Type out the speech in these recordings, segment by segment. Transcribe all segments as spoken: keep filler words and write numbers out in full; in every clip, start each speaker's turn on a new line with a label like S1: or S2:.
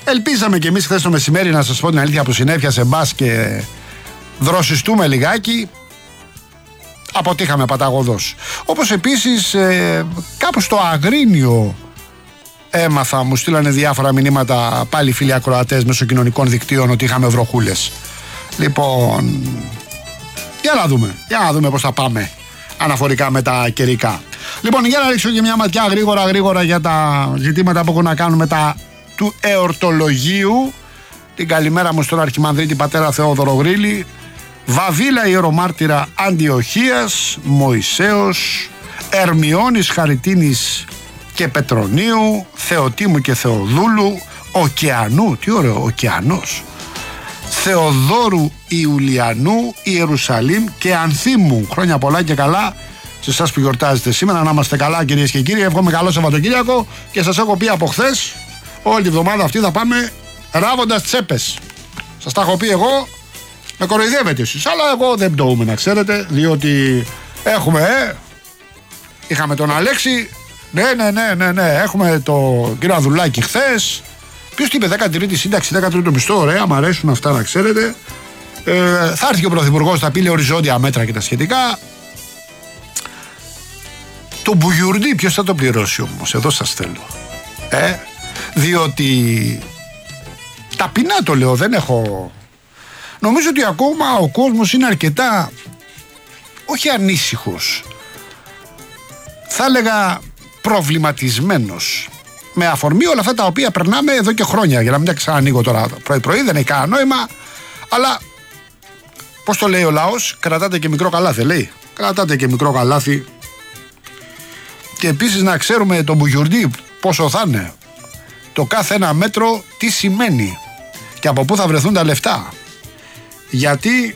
S1: Ελπίζαμε κι εμείς χθες το μεσημέρι, να σας πω την αλήθεια, που συνέφιασε μπας και δροσιστούμε λιγάκι. Αποτύχαμε παταγωδός. Όπως επίσης ε, κάπου στο Αγρίνιο έμαθα, μου στείλανε διάφορα μηνύματα πάλι φίλοι ακροατές μέσω κοινωνικών δικτύων ότι είχαμε βροχούλες. Λοιπόν, για να δούμε, για να δούμε πώς θα πάμε αναφορικά με τα καιρικά. Λοιπόν, για να ρίξω και μια ματιά γρήγορα γρήγορα για τα ζητήματα που έχουν να κάνουν με τα του εορτολογίου. Την καλημέρα μου στον Αρχιμανδρίτη πατέρα Θεόδωρο Γρήλη. Βαβίλα Ιερομάρτυρα Αντιοχίας, Μωυσέως, Ερμιώνης Χαριτίνης και Πετρονίου, Θεοτήμου και Θεοδούλου, Οκεανού, τι ωραίο, Οκεανός, Θεοδόρου Ιουλιανού, Ιερουσαλήμ και Ανθίμου. Χρόνια πολλά και καλά σε εσάς που γιορτάζετε σήμερα. Να είμαστε καλά, κυρίες και κύριοι. Εύχομαι καλό Σαββατοκύριακο και σας έχω πει από χθες, όλη τη βδομάδα αυτή θα πάμε ράβοντας τσέπες. Σας τα έχω πει εγώ. Με κοροϊδεύετε εσείς, αλλά εγώ δεν πτωούμε, να ξέρετε, διότι έχουμε, ε, είχαμε τον Αλέξη, ναι, ναι, ναι, ναι, ναι, έχουμε τον κύριο Αδουλάκη χθες. Ποιος τι είπε, δέκατη τρίτη σύνταξη, δέκατη τρίτο μισθό, ωραία, μου αρέσουν αυτά, να ξέρετε. Ε, θα έρθει και ο Πρωθυπουργός, θα πει οριζόντια μέτρα και τα σχετικά. Το μπουγιουρντί, ποιος θα το πληρώσει όμως, εδώ σας θέλω. Ε, διότι ταπεινά το λέω, δεν έχω... Νομίζω ότι ακόμα ο κόσμος είναι αρκετά, όχι ανήσυχος, θα έλεγα προβληματισμένος, με αφορμή όλα αυτά τα οποία περνάμε εδώ και χρόνια, για να μην τα ξανανοίγω τώρα πρωί-πρωί, δεν έχει κανένα νόημα, αλλά πώς το λέει ο λαός, κρατάτε και μικρό καλάθι, λέει, κρατάτε και μικρό καλάθι. Και επίσης να ξέρουμε το μπουγιουρντί πόσο θα είναι, το κάθε ένα μέτρο τι σημαίνει και από πού θα βρεθούν τα λεφτά. Γιατί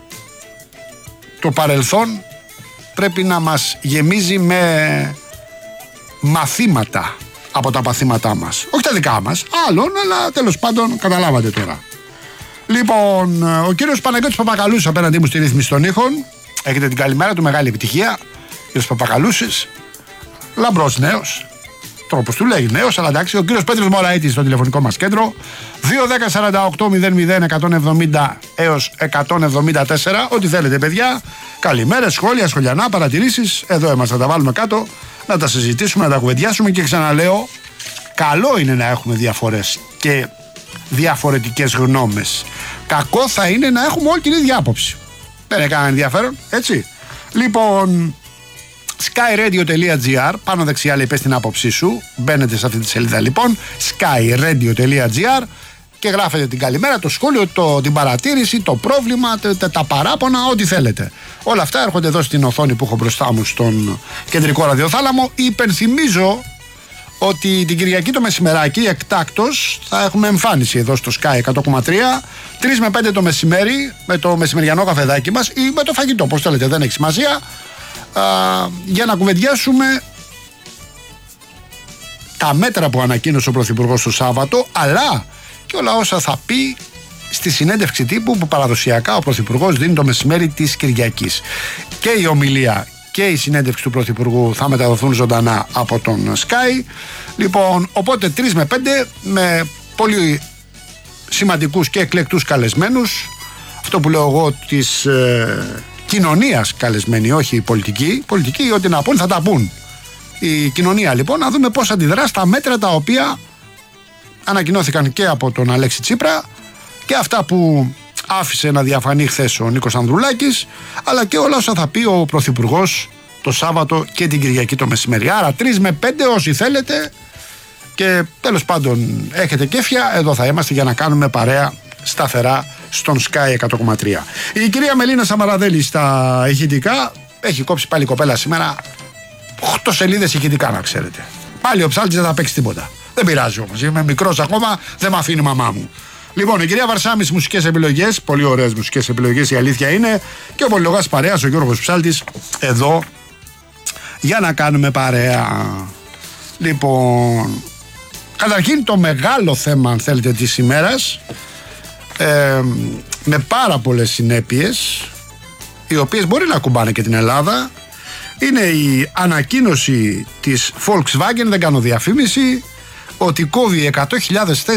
S1: το παρελθόν πρέπει να μας γεμίζει με μαθήματα από τα παθήματά μας. Όχι τα δικά μας, άλλων, αλλά τέλος πάντων καταλάβατε τώρα. Λοιπόν, ο κύριος Παναγιώτης Παπακαλούσης απέναντί μου στη ρύθμιση των ήχων. Έχετε την καλημέρα του, μεγάλη επιτυχία. Κύριος Παπακαλούσης, λαμπρός νέος. Τρόπος του λέει νέος, αλλά εντάξει. Ο κύριος Πέτρος Μωραΐτης στο τηλεφωνικό μας κέντρο δύο δέκα σαράντα οκτώ μηδέν μηδέν εκατόν εβδομήντα έως εκατόν εβδομήντα τέσσερα. Ό,τι θέλετε, παιδιά. Καλημέρες, σχόλια, σχολιανά, παρατηρήσεις. Εδώ είμαστε, θα τα βάλουμε κάτω, να τα συζητήσουμε, να τα κουβεντιάσουμε. Και ξαναλέω, καλό είναι να έχουμε διαφορές και διαφορετικές γνώμες. Κακό θα είναι να έχουμε όλη την ίδια άποψη. Δεν είναι κανένα ενδιαφέρον, έτσι. Λοιπόν, skyradio τελεία gr, πάνω δεξιά λέει πες την άποψή σου. Μπαίνετε σε αυτή τη σελίδα λοιπόν, skyradio τελεία gr, και γράφετε την καλημέρα, το σχόλιο, το, την παρατήρηση, το πρόβλημα, τα, τα παράπονα, ό,τι θέλετε. Όλα αυτά έρχονται εδώ στην οθόνη που έχω μπροστά μου στον κεντρικό ραδιοθάλαμο. Υπενθυμίζω ότι την Κυριακή το μεσημεράκι εκτάκτος θα έχουμε εμφάνιση εδώ στο Sky εκατό κόμμα τρία, τρεις με πέντε το μεσημέρι, με το μεσημεριανό καφεδάκι μας ή με το φαγητό, πώς θέλετε, δεν έχει σημασία. Α, για να κουβεντιάσουμε τα μέτρα που ανακοίνωσε ο Πρωθυπουργός το Σάββατο, αλλά και όλα όσα θα πει στη συνέντευξη τύπου που παραδοσιακά ο Πρωθυπουργός δίνει το μεσημέρι της Κυριακής. Και η ομιλία και η συνέντευξη του Πρωθυπουργού θα μεταδοθούν ζωντανά από τον Sky. Λοιπόν, οπότε τρεις με πέντε με πολύ σημαντικούς και εκλεκτούς καλεσμένους. Αυτό που λέω εγώ της ε, κοινωνίας καλεσμένοι, όχι η πολιτική. Πολιτική, ό,τι να πούν θα τα πούν. Η κοινωνία λοιπόν, να δούμε πώς αντιδρά στα μέτρα τα οποία ανακοινώθηκαν και από τον Αλέξη Τσίπρα και αυτά που άφησε να διαφανεί χθες ο Νίκος Ανδρουλάκης, αλλά και όλα όσα θα πει ο Πρωθυπουργός το Σάββατο και την Κυριακή το μεσημέρι. Άρα τρεις με πέντε όσοι θέλετε, και τέλος πάντων έχετε κέφια, εδώ θα είμαστε για να κάνουμε παρέα σταθερά στον Sky εκατό κόμμα τρία. Η κυρία Μελίνα Σαμαραδέλη στα ηχητικά, έχει κόψει πάλι η κοπέλα σήμερα οκτώ σελίδες ηχητικά, να ξέρετε. Πάλι ο ψάλτης δεν θα παίξει τίποτα. Δεν πειράζει όμως, είμαι μικρός ακόμα, δεν με αφήνει η μαμά μου. Λοιπόν, η κυρία Βαρσάμη στις μουσικές επιλογές, πολύ ωραίες μουσικές επιλογές, η αλήθεια είναι, και ο πολυλογάς παρέας, ο Γιώργος Ψάλτης, εδώ για να κάνουμε παρέα. Λοιπόν, καταρχήν το μεγάλο θέμα, αν θέλετε, της ημέρας, ε, με πάρα πολλές συνέπειες, οι οποίες μπορεί να ακουμπάνε και την Ελλάδα, είναι η ανακοίνωση της Volkswagen, δεν κάνω διαφήμιση, ότι κόβει εκατό χιλιάδες θέσεις